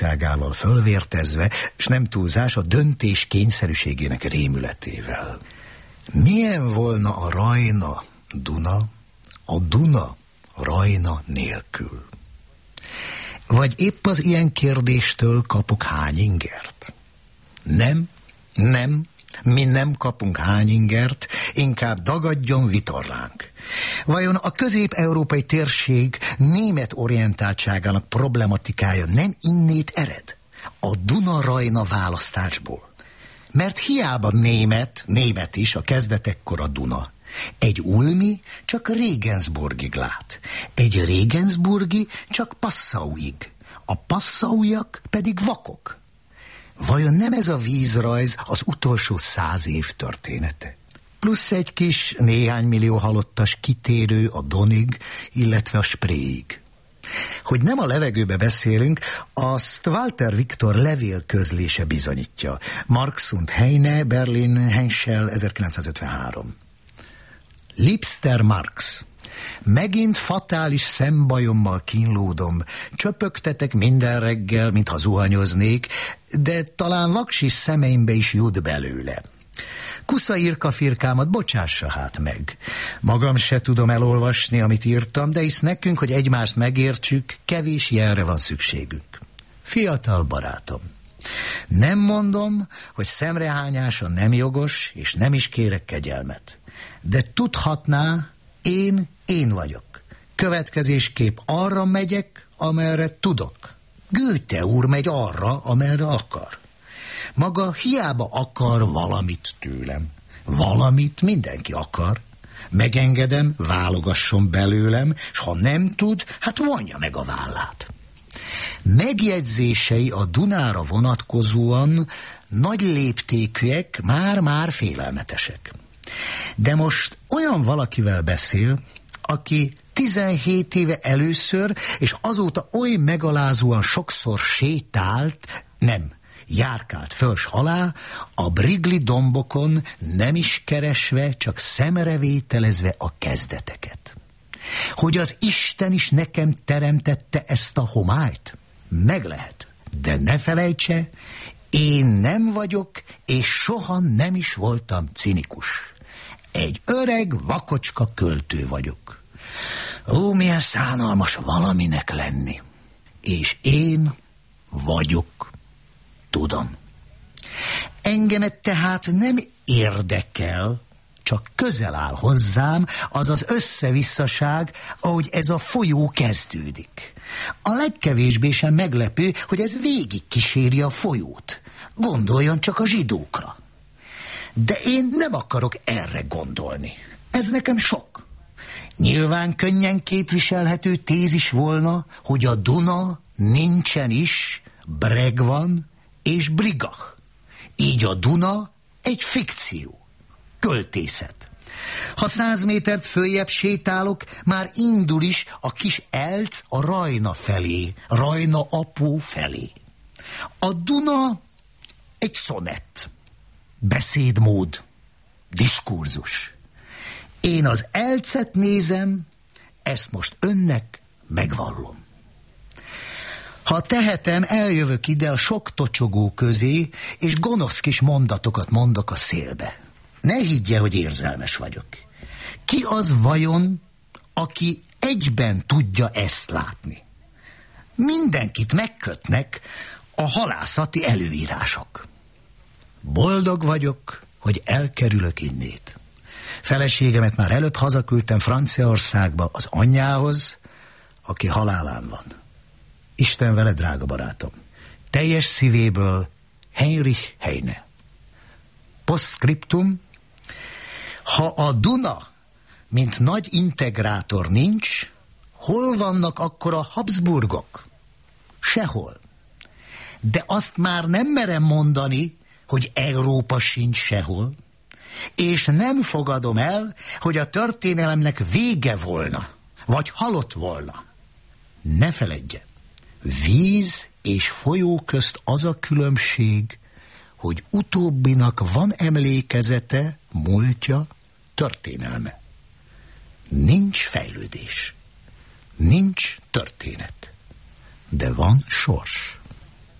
vágyságával fölvértezve, s nem túlzás, a döntés kényszerűségének rémületével. Milyen volna a Rajna Duna, a Duna Rajna nélkül? Vagy épp az ilyen kérdéstől kapok hány ingert? Nem, mi nem kapunk hány ingert, inkább dagadjon vitorlánk. Vajon a közép-európai térség német orientáltságának problematikája nem innét ered? A Duna-Rajna választásból. Mert hiába német is a kezdetekkor a Duna. Egy ulmi csak Regensburgig lát, egy regensburgi csak Passauig, a passaujak pedig vakok. Vajon nem ez a vízrajz az utolsó 100 év története? Plusz egy kis néhány millió halottas kitérő a Donig, illetve a Spreeig. Hogy nem a levegőbe beszélünk, azt Walter Viktor levélközlése bizonyítja. Marx und Heine, Berlin, Henschel, 1953. Liebster Marx, megint fatális szembajommal kínlódom, csöpögtetek minden reggel, mintha zuhanyoznék, de talán vaksis szemeimbe is jut belőle. Kusza irka-firkámat bocsássa hát meg. Magam se tudom elolvasni, amit írtam, de hisz nekünk, hogy egymást megértsük, kevés jelre van szükségünk. Fiatal barátom, nem mondom, hogy szemrehányása nem jogos, és nem is kérek kegyelmet. De tudhatná, én vagyok. Következésképp arra megyek, amerre tudok. Goethe úr megy arra, amerre akar. Maga hiába akar valamit tőlem. Valamit mindenki akar. Megengedem, válogasson belőlem, s ha nem tud, hát vonja meg a vállát. Megjegyzései a Dunára vonatkozóan nagy léptékűek, már félelmetesek. De most olyan valakivel beszél, aki 17 éve először, és azóta oly megalázóan sokszor járkált föls alá, a Brigli dombokon nem is keresve, csak szemrevételezve a kezdeteket. Hogy az Isten is nekem teremtette ezt a homályt? Meg lehet, de ne felejtse, én nem vagyok, és soha nem is voltam cinikus. Egy öreg vakocska költő vagyok. Ó, milyen szánalmas valaminek lenni. És én vagyok, tudom. Engemet tehát nem érdekel, csak közel áll hozzám az az összevisszaság, ahogy ez a folyó kezdődik. A legkevésbé sem meglepő, hogy ez végig kíséri a folyót. Gondoljon csak a zsidókra. De én nem akarok erre gondolni. Ez nekem sok. Nyilván könnyen képviselhető tézis volna, hogy a Duna nincsen is, Breg van és Brigach. Így a Duna egy fikció, költészet. Ha 100 métert följebb sétálok, már indul is a kis Elc a Rajna felé, Rajna apó felé. A Duna egy szonett, beszédmód, diskurzus. Én az Elcet nézem, ezt most önnek megvallom. Ha tehetem, eljövök ide a sok tocsogó közé, és gonosz kis mondatokat mondok a szélbe. Ne higgye, hogy érzelmes vagyok. Ki az vajon, aki egyben tudja ezt látni? Mindenkit megkötnek a halászati előírások. Boldog vagyok, hogy elkerülök innét. Feleségemet már előbb hazaküldtem Franciaországba az anyjához, aki halálán van. Isten vele, drága barátom. Teljes szívéből Heinrich Heine. Postscriptum: ha a Duna, mint nagy integrátor nincs, hol vannak akkor a Habsburgok? Sehol. De azt már nem merem mondani, hogy Európa sincs sehol, és nem fogadom el, hogy a történelemnek vége volna, vagy halott volna. Ne feledje, víz és folyó közt az a különbség, hogy utóbbinak van emlékezete, múltja, történelme. Nincs fejlődés, nincs történet, de van sors.